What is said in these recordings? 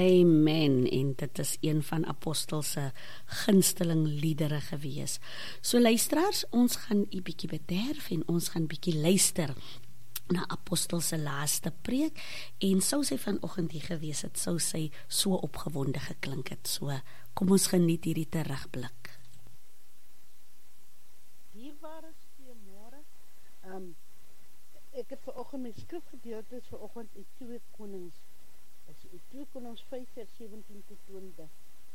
Amen, en dit is een van Apostel se gunsteling liedere gewees. So luisteraars, ons gaan 'n bietjie bederf en ons gaan bietjie luister na Apostel se laaste preek, en sou sy vanoggend hier gewees het, sou sy so opgewonde geklink het. So kom ons geniet hierdie terugblik. Dierbare goeiemôre. Ek het vanoggend my skrifgedeeltes vanoggend uit 2 Konings. Uit 2 Konings 5 vers 17 tot 20.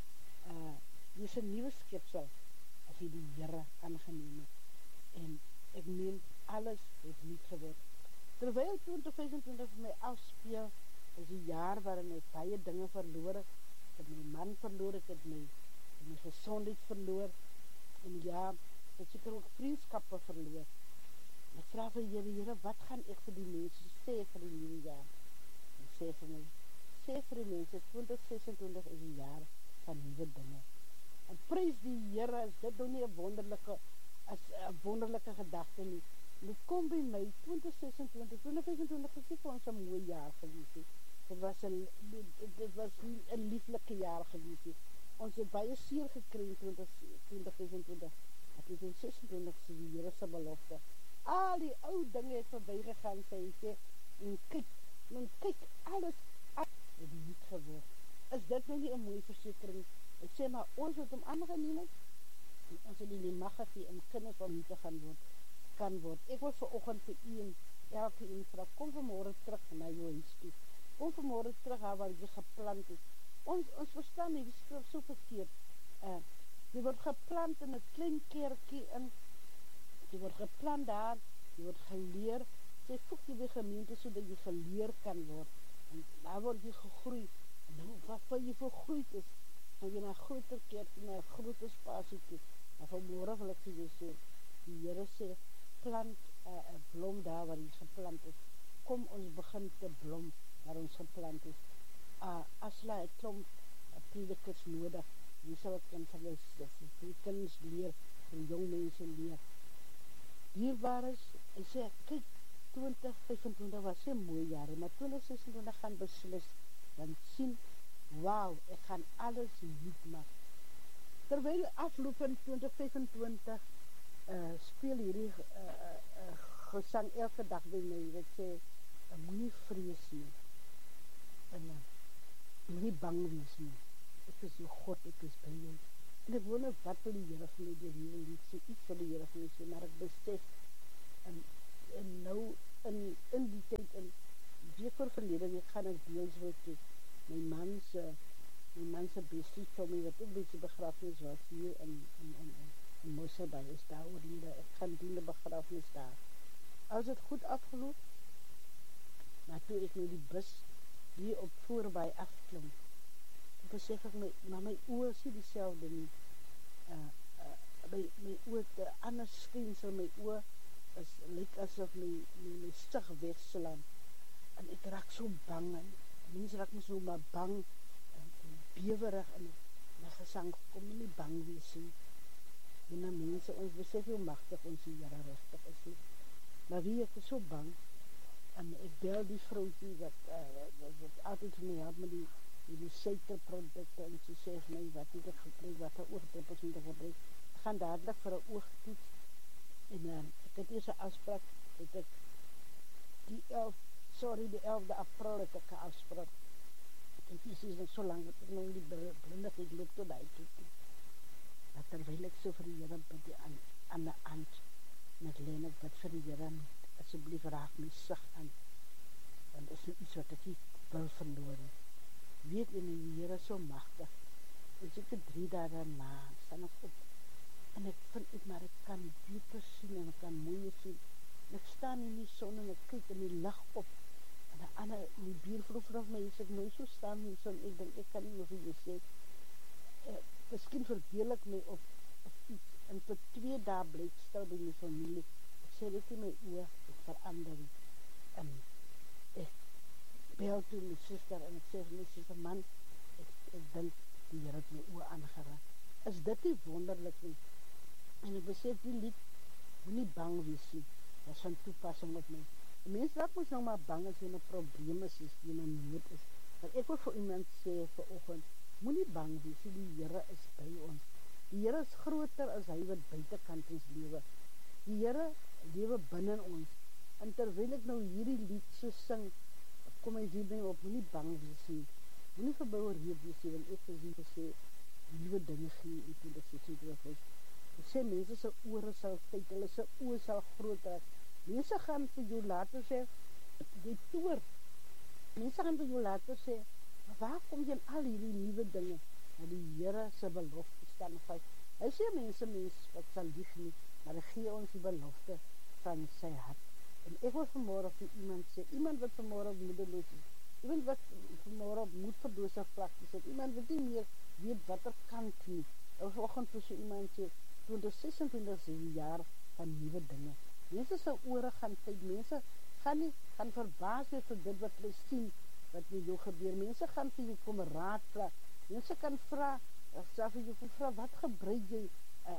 Dit is 'n nuwe skepsel as jy die Here aangeneem het. En ek meen alles het nuut geword. Terwyl 2025 vir my afspeel, is die jaar waarin ek baie dinge verloor het. Ek het my man verloor, ek het my gesondheid verloor. En ja, ek het seker ook vriendskappe verloor. Ek vra vir Here, wat gaan ek vir die mense sê vir die nuwe jaar? En sê vir die mense, 2026 is die jaar van nuwe dinge. En prys die Here, is dit nou nie 'n wonderlike gedagte nie. Dit kom by my 2026, 2025 is nie vir ons 'n mooi jaar gewees. Dit was 'n lieflike jaar gewees. Ons het baie seer gekry in 2025. En 2026 is die Here se belofte. Al die ou dinge het verbygegaan, sê hy, en kyk, alles het nuut geword. Is dit nou nie 'n mooi versekering? Ek sê maar, ons het hom aangeneem, en ons het die mag gegee om kinders van hom te kan word. Ek wil vanoggend vir u en elke een vra, kom vanmôre terug na jou huis toe. Kom vanmôre terug waar jy geplant is. Ons verstaan nie, die skrif so verkeerd. Jy word geplant in 'n klein kerkie in. Jy word geplant daar, jy word geleer. Jy voeg jy by gemeente sodat jy geleer kan word. En daar word jy gegroei. En nou, wat jy vergroeid is, gaan jy na 'n groter kerk, na 'n groter spasie toe. Maar vanmôre wil ek vir jou sê, die Here sê, plant 'n blom daar waar jy geplant is. Kom ons begin te blom waar ons geplant is. As jy 'n klomp predikers nodig, wie sal dit kan verwys? Die kinders leer, die jong mense leer. Dierbares, ek sê, kyk, 2025 was 'n mooi jaar, maar 2026 gaan beslis, dan sien, wauw, ek gaan alles nuut maak. Terwyl afloop in 2025, speel hierdie gesang elke dag by my, wat sê, moenie vrees nie, en moenie bang wees nie, ek is jou God, ek is by jou. En ek wonder, wat wil die Here vir my deur hierdie lied sê, iets wil die Here vir my sê, maar ek besef, en nou, in die tyd, in week voor verlede week, gaan ek Deelswil toe, my man se bestie vir my, wat ook beetje begrafenis was, hier in Mosselbaai, is daar oorlede, ek gaan die begrafenis daar. Als het goed afgeloop, maar toe ek nou die bus, hier op voorbij afklim, toen besef ek, maar my oor is nie dieselfde nie, my oor, anders skynsel, my oor, lyk asof my stig wegslaan, en ek raak so bang, en mense raak my so maar bang, en bewerig, en my gesang, kom nie bang wees nie, en dan mense, ons besef hoe machtig ons die Here rustig is, maar wie ek is so bang, en ek bel die vrouwtjie, wat altyd vir my help, met die suikerprodukte, en sy sê vir my, wat moet ek gebruik, wat oogdruppels moet ek gebruik, ek gaan dadelijk vir 'n oogtoets, en ek het eers 'n afspraak, het ek die 11de April het ek 'n afspraak, en die is nog so lang, dat ek nou die blindigheid loop tot die toe, dat terwyl ek so vir die Here bid aan die aand, en ek leen ek bid vir die Here, asseblief raak my sig aan, want is nie iets wat ek nie wil verloor, weet jy nie, die Here is so machtig, en seker 3 dae daarna, staan ek op, en ek vind uit, maar ek kan beter sien, en ek kan mooier sien, en ek staan in die son, en ek kyk in die lig op, en die ander, die buurvrou vanaf my, ek nou so staan in die son, ek denk, ek kan nie nog iets sê, miskien verdeel ek my of iets, en vir 2 dae blyk stil by my familie, ek sê dit in my oor, ek verander, en ek bel toe my sister, en ek sê vir my sister, man, ek dink, die Here het my oor aangeraak, is dit nie wonderlik nie, en ek besef die lied, nie bang wees nie, dat is van toepassing op my, die mens laat ons nou maar bang as jy in 'n probleem is, jy in 'n nood is, Want ek wil vir iemand sê vanoggend, moenie bang wees, die Here is by ons. Die Here is groter as hy wat buitekant ons lewe. Die Here lewe binne ons. En terwyl ek nou hierdie lied so sing, kom hy weer by op, moenie bang wees nie. Moenie verboureerd wees nie, want ek gesê, nuwe dinge gee in 2026. Ek sê, mense se ore sal kyk, hulle se oë sal groot raak. Mense gaan vir jou later sê, jy toer. Mense gaan vir jou later sê, maar waar kom jy in al hierdie nuwe dinge? Maar die Here se belofte staan vas. Hy sê mense wat sal lieg nie, maar hy gee ons die belofte van sy hart. En ek wil vanmorgen vir iemand sê, iemand wat vanmorgen moedeloos is, iemand wat vanmorgen moedverloose vlakte sit, iemand wat nie meer weet wat er kant nie. En vanoggend vir so iemand sê, 2026 is die jaar van nuwe dinge. Mense se ore gaan kyk, mense gaan verbaas wees vir dit wat hulle sien, wat met jou gebeur. Mense gaan vir jou kom raad vra. Mense kan vra, vir jou kom vra, wat gebruik jy?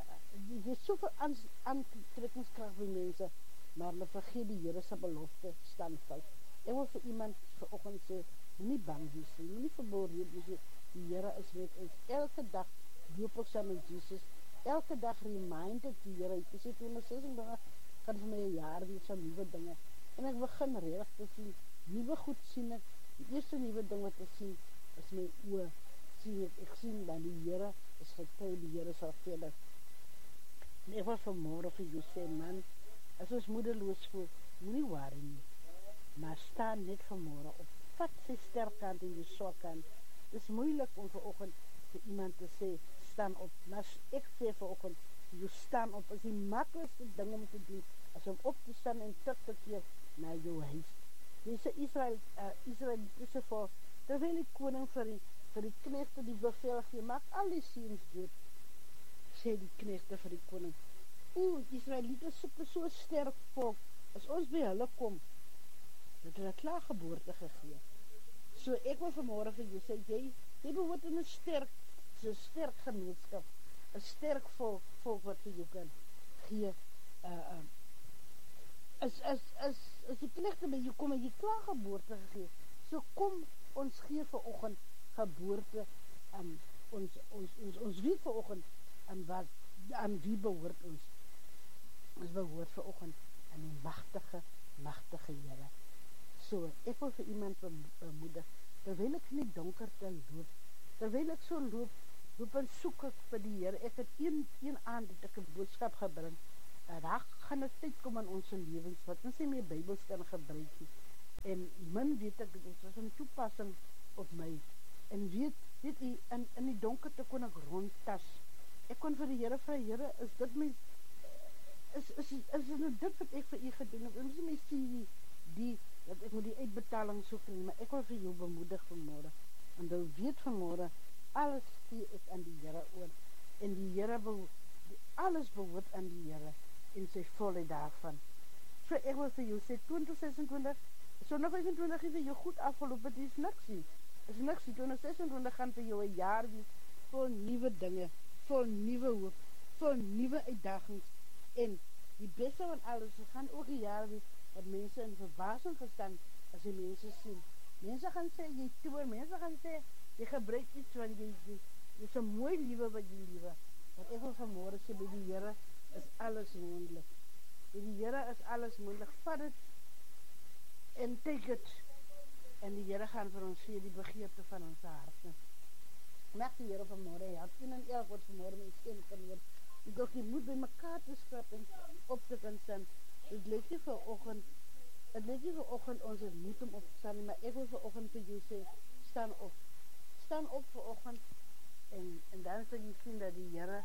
Jy het soveel aantrekkingskrag by mense, maar hulle vergeet die Here se belofte staan vas. Ek wil vir iemand vanoggend sê, moenie bang wees nie, moenie verboureerd wees nie. Die Here is met ons. Elke dag loop ons saam met Jesus. Elke dag remind ek die Here. Ek sê 2026 gaan vir my 'n jaar wees van nuwe dinge. En ek begin reg te sien, nuwe goed sien ek. Die eerste nuwe ding wat ek sien, is my oë. Ek sien dat die Here is getrou, die Here sal verder. En ek wil vanmorgen vir jou sê, man, as ons moedeloos voel, moenie worry nie, maar staan net vanmorgen op, vat sy sterkkant en jou swakkant. Het is moeilik om vanoggend vir iemand te sê, staan op, maar ek sê vanoggend, jy staan op, is die maklikste ding om te doen, as om op te staan en terug te keer na jou huis. Deze Israelitiese volk, terwyl die koning vir die knegte die bevel gee, maak al die seuns dood, sê die knegte vir die koning. Israeliete soek so sterk volk, as ons by hulle kom, dat hulle klaar geboorte gegee. So ek wil vanmorgen vir jou sê, jy behoort in 'n sterk genootskap, 'n sterk volk wat vir jou kan gee. As die knegte by jou kom en jy klaar geboorte gegee, so kom ons gee vanoggend geboorte aan ons weet vanoggend aan wie behoort ons. Ons behoort vanoggend aan die magtige Here. So, ek wil vir iemand bemoedig, terwyl ek in die donkerte loop, terwyl ek so loop en soek ek vir die Here. Ek het een aand dat ek 'n boodskap gebring, daar gaan 'n tyd kom in ons lewens, wat ons nie meer Bybels kan gebruik nie. En min weet ek, dit was 'n toepassing op my. En weet u, in die donkerte kon ek rondtas. Ek kon vir die Here vra, Here, is dit my, is dit wat ek vir u gedoen heb? En my sê dat ek moet die uitbetaling so kry, maar ek wil vir jou bemoedig vanmorgen. En jy weet vanmorgen, alles gee ek aan die Here oor. En die Here alles behoort aan die Here en sy volheid daarvan. So ek wil vir jou sê, 2026, Sondag 25 is vir jou goed afgeloop, dit is niks nie. 2026 gaan vir jou 'n jaar wees, vol nuwe dinge, vol nuwe hoop, vol nuwe uitdagings. En die beste van alles, het gaan ook 'n jaar wees, wat mense in verbasing gestaan, as die mense sien. Mense gaan sê, jy toer, mense gaan sê, jy gebruik iets, want jy is 'n mooi liewe wat jy liewe. Want ek wil vanmorgen sê, by die Here is alles moontlik. By die Here is alles moontlik. Vat het, en take it. En die Here gaan vir ons gee die begeerte van ons harte. Mag die Here vanmorgen help, en elk wat vanmorgen my stem kan hoor, die doch die moed by mekaar te skrap en op te kan staan. Het lyk nie vanoggend ons het moed om op te staan, maar ek wil vanoggend vir jou sê, staan op. Staan op vanoggend, en dan sal jy sien dat die Here,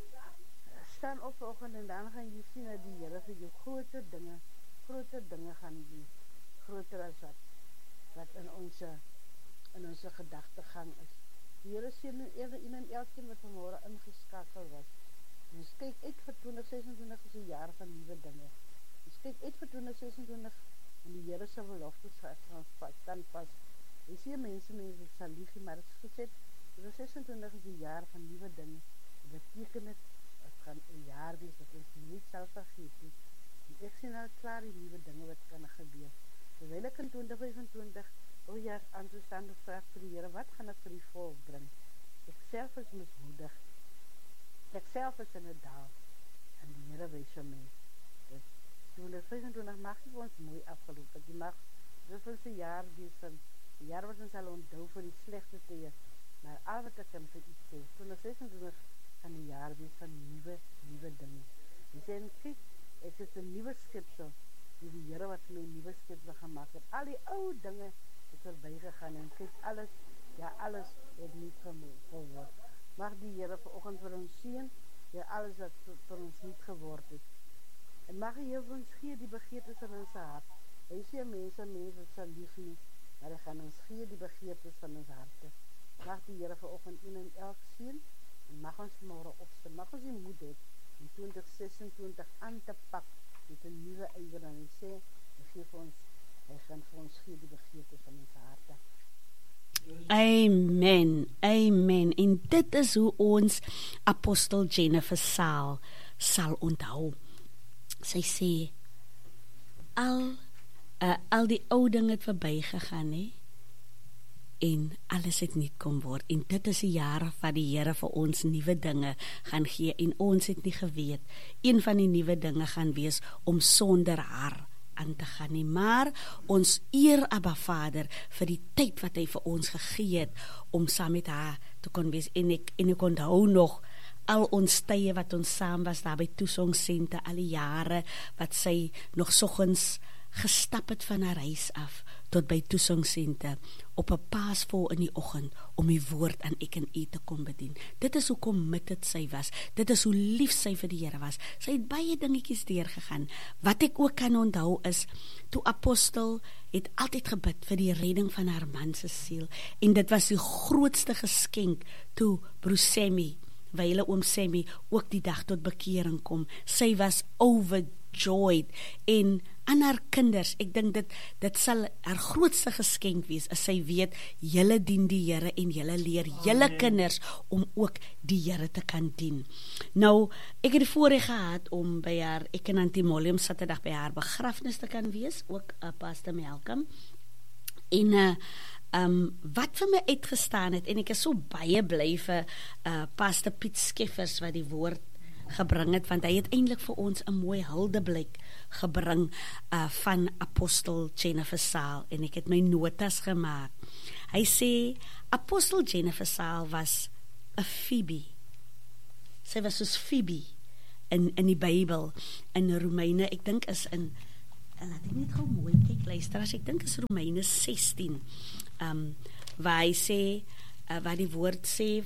staan op vanoggend, en dan gaan jy sien dat die Here vir jou groter dinge gaan doen, groter as wat in onze gedagtegang is. Die Here sien in elkeen wat vanmorgen ingeskakel was. Ons kyk uit vir 2026 is 'n jaar van nuwe dinge. Ons kyk uit vir 2026 en die Here se beloftes staan vas. Jy sien mense sal lieg, maar het is gesê 2026 is 'n jaar van nuwe dinge. Dit beteken het gaan 'n jaar wees dat ons nooit sal vergeet nie. En ek sien al klaar die nuwe dinge wat kan gebeur. Terwyl ek in 2025 O ja, aan toe staan vraag vir die Here, wat gaan ek vir die volk bring? Ek self is mismoedig. Ek self is in 'n daal. En die Here wys vir my. 2025 mag nie vir ons mooi afgeloop het. Die mag, dit was 'n jaar wees van, die jaar wat ons sal onthou vir die slegte tye. Maar al wat ek kan vir u sê, 2026 gaan die jaar wees van nuwe dinge. Die sê, kyk, ek is 'n nuwe skepsel, die Here wat my nuwe skepsel gemaak het. Al die ou dinge het verby gegaan en kyk, alles het nie geword. Mag die Here vanoggend vir ons seën, alles wat vir ons nie geword het. En mag hy vir ons gee die begeertes van ons hart. Hy sê mense sal lief nie, maar hy gaan ons gee die begeertes van ons harte. Mag die Here vanoggend een en elk seën, en mag ons môre opstaan, mag ons die moed hê om 2026 aan te pak met 'n nuwe ywer, en hy sê, hy gaan vir ons gee die begeertes van ons harte. Amen, amen. En dit is hoe ons apostel Jennifer sal onthou. Sy sê, al die ou dinge het verby gegaan, en alles het nie kom word. En dit is die jare wat die Here vir ons nuwe dinge gaan gee, en ons het nie geweet, een van die nuwe dinge gaan wees om sonder haar aan te gaan nie, maar ons eer Abba Vader vir die tyd wat hy vir ons gegee het om saam met haar te kon wees. En ek onthou nog al ons tye wat ons saam was daar by Toesongssente, al die jare wat sy nog soggens gestap het van haar huis af tot by Toesongssente op 'n paasvol in die oggend om die woord aan ek en u te kom bedien. Dit is hoe committed sy was. Dit is hoe lief sy vir die Here was. Sy het baie dingetjies deurgegaan. Wat ek ook kan onthou is, toe apostel het altyd gebid vir die redding van haar man se siel, en dit was die grootste geskenk toe broer Sammy, wyle oom Sammy, ook die dag tot bekering kom. Sy was overjoyed, en aan haar kinders, ek dink dit sal haar grootste geskenk wees, as sy weet, julle dien die Here en julle leer julle kinders om ook die Here te kan dien. Nou, ek het die voorreg gehad om by haar, ek en Auntie Molly om Saterdag by haar begrafnis te kan wees, ook Pastor Malcolm, en wat vir my uitgestaan het, en ek is so baie bly vir Pastor Piet Skeffers wat die woord gebring het, want hy het eintlik vir ons 'n mooi huldeblyk gebring van apostel Jennifer Saal, en ek het my notas gemaak. Hy sê, apostel Jennifer Saal was 'n Phoebe. Sy was soos Phoebe in die Bybel, in Romeine, ek dink is in, laat ek net gou mooi kyk, luister, as ek dink is Romeine 16, waar hy sê, waar die woord sê,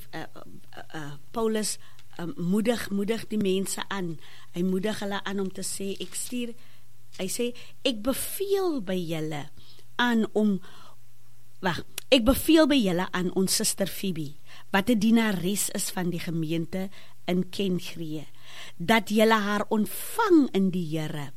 Paulus moedig die mense aan. Hy moedig hulle aan om te sê, hy sê, ek beveel by julle aan ons suster Phoebe, wat 'n dienares is van die gemeente in Kengree, dat julle haar ontvang in die Here,